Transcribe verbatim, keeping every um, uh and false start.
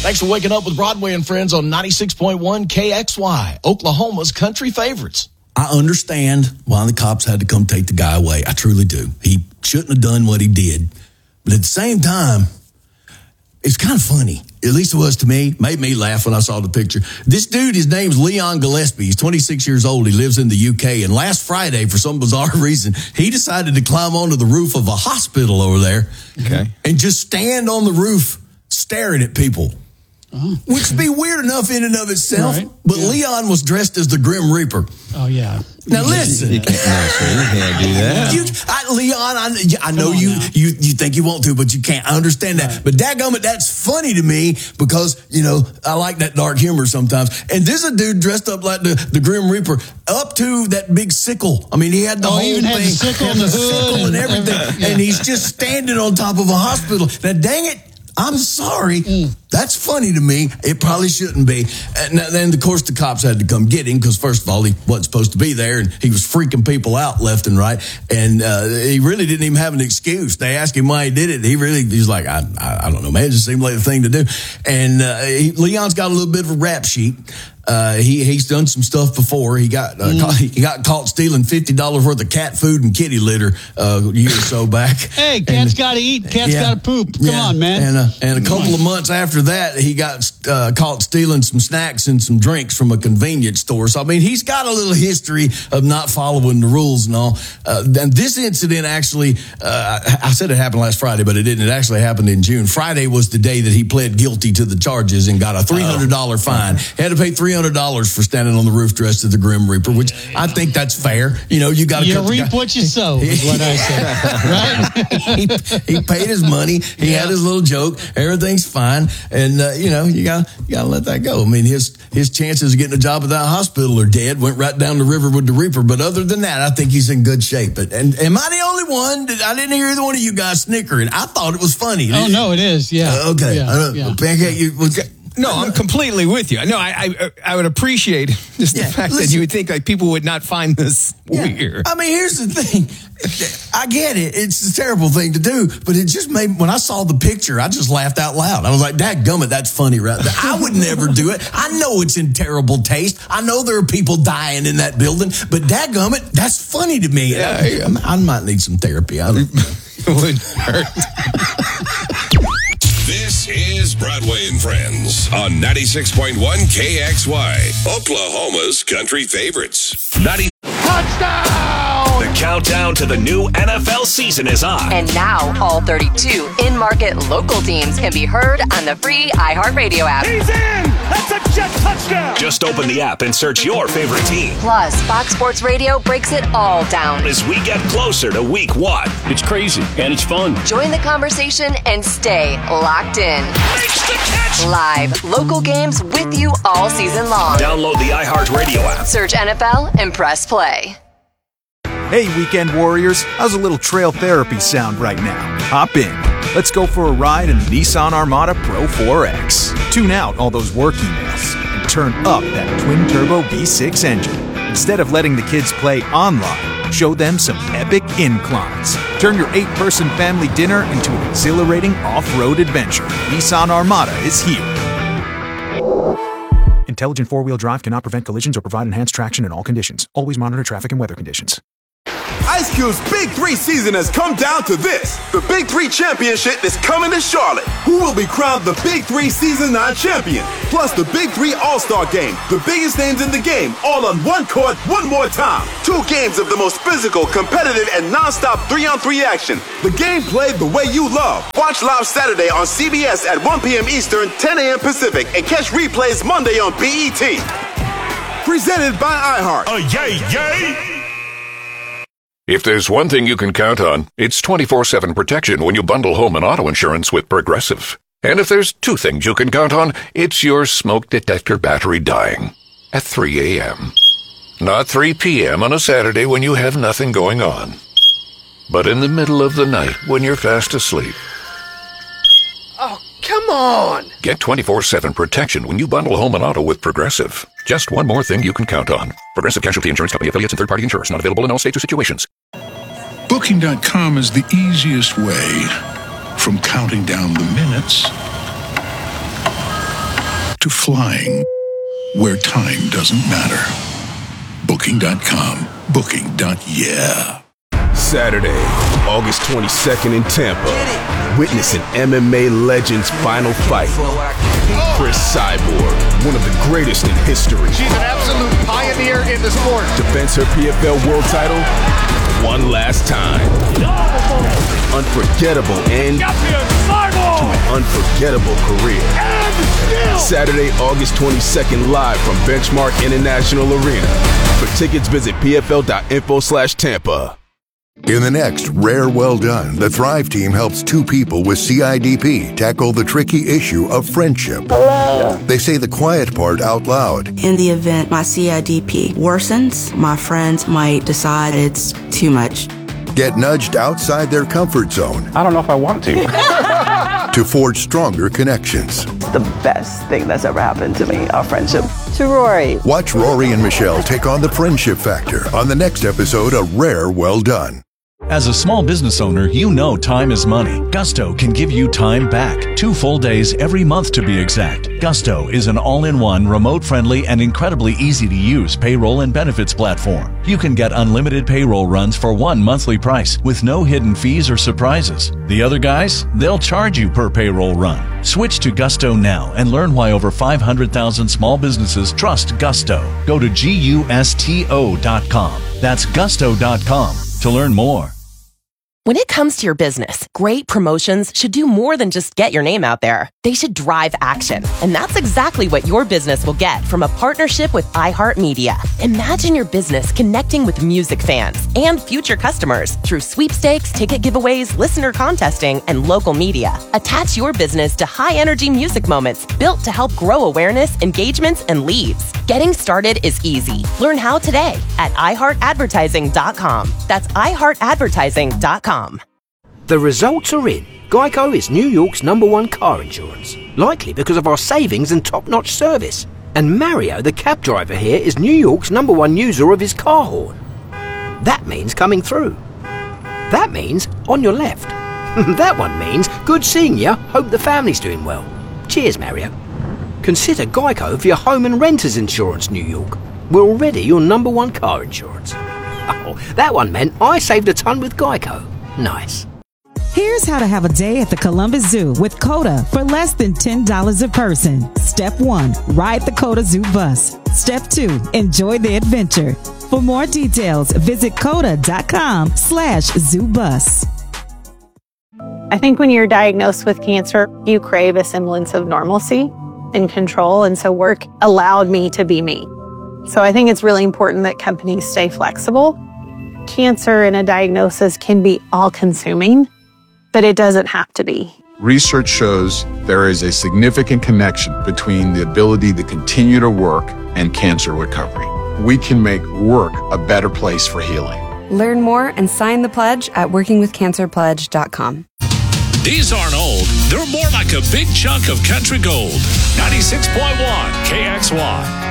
Thanks for waking up with Broadway and Friends on ninety-six point one K X Y, Oklahoma's country favorites. I understand why the cops had to come take the guy away. I truly do. He shouldn't have done what he did. But at the same time, it's kind of funny. At least it was to me. Made me laugh when I saw the picture. This dude, his name's Leon Gillespie. He's twenty-six years old. He lives in the U K. And last Friday, for some bizarre reason, he decided to climb onto the roof of a hospital over there. Okay. And just stand on the roof staring at people. Oh, okay. Which would be weird enough in and of itself. Right. But yeah. Leon was dressed as the Grim Reaper. Oh, yeah. Now, listen. You can't, no, sir, you can't do that. You, I, Leon, I, I know you, you you think you want to, but you can't. I understand that. Right. But dadgummit, that's funny to me because, you know, I like that dark humor sometimes. And this is a dude dressed up like the, the Grim Reaper up to that big sickle. I mean, he had the oh, whole he even thing. Had the sickle, and the sickle and everything. Yeah. And he's just standing on top of a hospital. Now, dang it. I'm sorry. Mm. That's funny to me. It probably shouldn't be. And then, of course, the cops had to come get him because, first of all, he wasn't supposed to be there, and he was freaking people out left and right. And uh, he really didn't even have an excuse. They asked him why he did it. He really, he was like, I, I, I don't know, man. It just seemed like the thing to do. And uh, he, Leon's got a little bit of a rap sheet. Uh, he he's done some stuff before. He got uh, mm. caught, he got caught stealing fifty dollars worth of cat food and kitty litter uh, a year or so back. Hey, cats got to eat. Cats yeah, got to poop. Come yeah. on, man. And uh, and a couple of months after that, he got uh, caught stealing some snacks and some drinks from a convenience store. So I mean, he's got a little history of not following the rules and all. Uh, and this incident actually, uh, I said it happened last Friday, but it didn't. It actually happened in June. Friday was the day that he pled guilty to the charges and got a three hundred dollars oh. fine. He had to pay three hundred dollars for standing on the roof dressed as the Grim Reaper, which I think that's fair. You know, you got to you reap what you sow, is what I said. Right? he, he paid his money. He yeah. had his little joke. Everything's fine, and uh, you know, you got you got to let that go. I mean, his his chances of getting a job at that hospital are dead. Went right down the river with the Reaper. But other than that, I think he's in good shape. But and am I the only one? That, I didn't hear either one of you guys snickering. I thought it was funny. Oh no, it is. Yeah. Uh, okay. Yeah, uh, yeah. Pancake, you. Okay. No, I'm completely with you. No, I I, I would appreciate just yeah, the fact listen, that you would think like people would not find this yeah. weird. I mean, here's the thing. I get it. It's a terrible thing to do, but it just made, when I saw the picture, I just laughed out loud. I was like, dadgummit, that's funny, right? I would never do it. I know it's in terrible taste. I know there are people dying in that building, but dadgummit, that's funny to me. Yeah, I, yeah. I might need some therapy. I don't It wouldn't hurt. This is Broadway and Friends on ninety-six point one K X Y, Oklahoma's country favorites. ninety Touchdown! The countdown to the new N F L season is on. And now all thirty-two in-market local teams can be heard on the free iHeartRadio app. He's in! That's a jet touchdown! Just open the app and search your favorite team. Plus, Fox Sports Radio breaks it all down as we get closer to week one. It's crazy and it's fun. Join the conversation and stay locked in. Makes the catch! Live local games with you all season long. Download the iHeartRadio app. Search N F L and press play. Hey, Weekend Warriors, how's a little trail therapy sound right now? Hop in. Let's go for a ride in the Nissan Armada Pro four X. Tune out all those work emails and turn up that twin-turbo V six engine. Instead of letting the kids play online, show them some epic inclines. Turn your eight-person family dinner into an exhilarating off-road adventure. Nissan Armada is here. Intelligent four-wheel drive cannot prevent collisions or provide enhanced traction in all conditions. Always monitor traffic and weather conditions. Ice Cube's Big Three season has come down to this. The Big Three Championship is coming to Charlotte. Who will be crowned the Big Three Season nine champion? Plus the Big Three All-Star Game. The biggest names in the game, all on one court, one more time. Two games of the most physical, competitive, and non-stop three-on-three action. The game played the way you love. Watch live Saturday on C B S at one p.m. Eastern, ten a.m. Pacific, and catch replays Monday on B E T. Presented by iHeart. Oh, yay, yay! If there's one thing you can count on, it's twenty-four seven protection when you bundle home and auto insurance with Progressive. And if there's two things you can count on, it's your smoke detector battery dying at three a.m. Not three p.m. on a Saturday when you have nothing going on, but in the middle of the night when you're fast asleep. Oh, come on! Get twenty-four seven protection when you bundle home and auto with Progressive. Just one more thing you can count on. Progressive Casualty Insurance Company, affiliates, and third-party insurers. Not available in all states or situations. Booking dot com is the easiest way from counting down the minutes to flying where time doesn't matter. Booking dot com. Booking. Yeah. Saturday, August twenty-second in Tampa. Witness an M M A legend's final fight. Chris Cyborg, one of the greatest in history. She's an absolute pioneer in the sport. Defends her P F L world title one last time. Unforgettable end to an unforgettable career. Saturday, August twenty-second, live from Benchmark International Arena. For tickets, visit P F L dot info slash Tampa. In the next Rare Well Done, the Thrive team helps two people with C I D P tackle the tricky issue of friendship. Hello. They say the quiet part out loud. In the event my C I D P worsens, my friends might decide it's too much. Get nudged outside their comfort zone. I don't know if I want to. To forge stronger connections. The best thing that's ever happened to me, our friendship. To Rory. Watch Rory and Michelle take on the friendship factor on the next episode of Rare Well Done. As a small business owner, you know time is money. Gusto can give you time back. Two full days every month to be exact. Gusto is an all-in-one, remote-friendly, and incredibly easy-to-use payroll and benefits platform. You can get unlimited payroll runs for one monthly price with no hidden fees or surprises. The other guys, they'll charge you per payroll run. Switch to Gusto now and learn why over five hundred thousand small businesses trust Gusto. Go to gusto dot com. That's gusto dot com to learn more. When it comes to your business, great promotions should do more than just get your name out there. They should drive action. And that's exactly what your business will get from a partnership with iHeartMedia. Imagine your business connecting with music fans and future customers through sweepstakes, ticket giveaways, listener contesting, and local media. Attach your business to high-energy music moments built to help grow awareness, engagements, and leads. Getting started is easy. Learn how today at i heart advertising dot com. That's i heart advertising dot com. The results are in. Geico is New York's number one car insurance, likely because of our savings and top-notch service. And Mario, the cab driver here, is New York's number one user of his car horn. That means coming through. That means on your left. That one means good seeing you, hope the family's doing well. Cheers, Mario. Consider Geico for your home and renters insurance, New York. We're already your number one car insurance. Oh, that one meant I saved a ton with Geico. Nice. Here's how to have a day at the Columbus Zoo with COTA for less than ten dollars a person. Step one, ride the COTA Zoo bus. Step two, enjoy the adventure. For more details, visit COTA dot com slash zoo bus. I think when you're diagnosed with cancer, you crave a semblance of normalcy and control. And so work allowed me to be me. So I think it's really important that companies stay flexible. Cancer and a diagnosis can be all-consuming, but it doesn't have to be. Research shows there is a significant connection between the ability to continue to work and cancer recovery. We can make work a better place for healing. Learn more and sign the pledge at working with cancer pledge dot com. These aren't old. They're more like a big chunk of country gold. ninety-six point one K X Y.